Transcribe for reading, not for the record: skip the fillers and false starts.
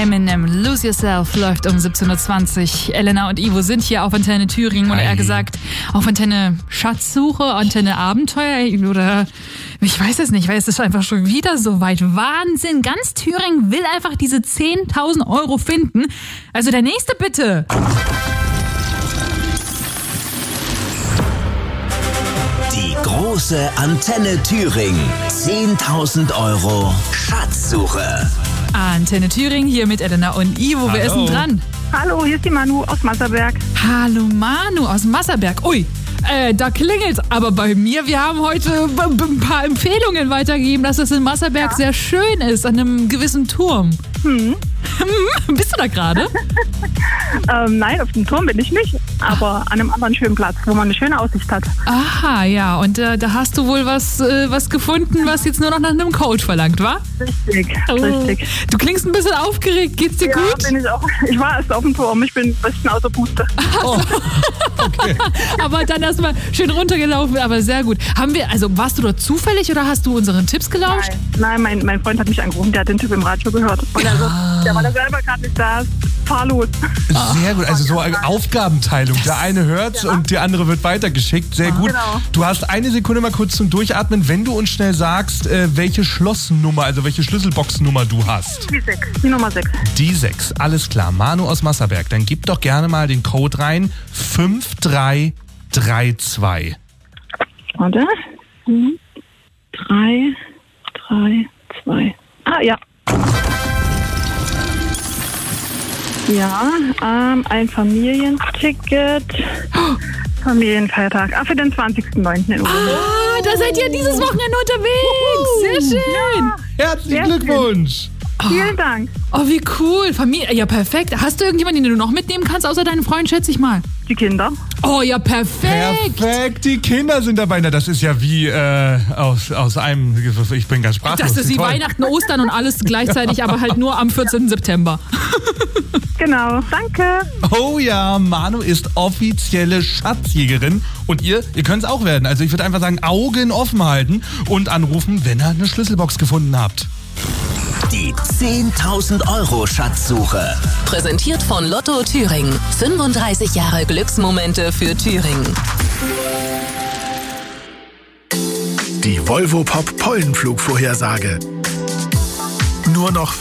Eminem, Lose Yourself läuft um 17.20 Uhr. Elena und Ivo sind hier auf Antenne Thüringen oder eher gesagt auf Antenne Schatzsuche, Antenne Abenteuer oder ich weiß es nicht, weil es ist einfach schon wieder so weit. Wahnsinn, ganz Thüringen will einfach diese 10.000 Euro finden. Also der nächste bitte. Die große Antenne Thüringen. 10.000 Euro Schatzsuche. Antenne Thüringen hier mit Elena und Ivo. Wer ist denn dran? Hallo, hier ist die Manu aus Masserberg. Hallo Manu aus Masserberg. Ui, da klingelt's. Aber bei mir, wir haben heute ein paar Empfehlungen weitergegeben, dass es in Masserberg sehr schön ist, an einem gewissen Turm. Bist du da gerade? Nein, auf dem Turm bin ich nicht, aber an einem anderen schönen Platz, wo man eine schöne Aussicht hat. Aha, ja. Und da hast du wohl was gefunden, was jetzt nur noch nach einem Code verlangt, wa? Richtig, richtig. Du klingst ein bisschen aufgeregt. Geht's dir gut? Ja, bin ich auch. Ich war erst auf dem Turm. Ich bin ein bisschen außer Puste. Okay. Aber dann erstmal schön runtergelaufen, aber sehr gut. Warst du dort zufällig oder hast du unseren Tipps gelauscht? Nein, mein Freund hat mich angerufen, der hat den Typ im Radio gehört. Und der war da selber gerade nicht da. Fahr los. Sehr gut, also so eine Aufgabenteilung. Der eine hört und der andere wird weitergeschickt. Sehr gut. Genau. Du hast eine Sekunde mal kurz zum Durchatmen, wenn du uns schnell sagst, welche Schlossnummer, also welche Schlüsselboxnummer du hast. Die 6, die Nummer 6. Die 6, alles klar. Manu aus Masserberg, dann gib doch gerne mal den Code rein. 5332. Warte. 332. Ah, ja. Ja, ein Familienticket. Familienfeiertag. Für den 20.09. in Ulm. Da seid ihr dieses Wochenende unterwegs. Sehr schön. Herzlichen Glückwunsch. Vielen Dank. Oh, wie cool. Familie, ja perfekt. Hast du irgendjemanden, den du noch mitnehmen kannst, außer deinen Freund, schätze ich mal? Die Kinder. Oh ja, perfekt. Perfekt, die Kinder sind dabei. Na, das ist ja wie aus einem, ich bin ganz sprachlos. Das ist wie toll. Weihnachten, Ostern und alles gleichzeitig, aber halt nur am 14. September. Genau, danke. Oh ja, Manu ist offizielle Schatzjägerin und ihr könnt es auch werden. Also ich würde einfach sagen, Augen offen halten und anrufen, wenn ihr eine Schlüsselbox gefunden habt. Die 10.000 Euro Schatzsuche. Präsentiert von Lotto Thüringen. 35 Jahre Glücksmomente für Thüringen. Die Volvo Pop Pollenflugvorhersage. Nur noch